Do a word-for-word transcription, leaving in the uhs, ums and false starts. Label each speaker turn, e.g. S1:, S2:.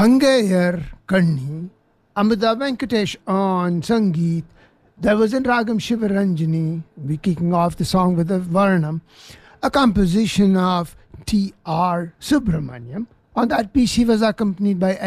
S1: Angayar Karni, Amitabh Venkatesh on Sangeet. There was in Ragam Shivaranjani, we kicking off the song with a Varnam, a composition of T R Subramaniam. On that piece, he was accompanied by